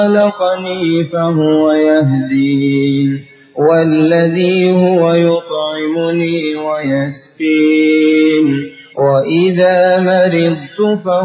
خلقني فهو يهدين والذي هو يطعمني ويسقين وإذا مرضت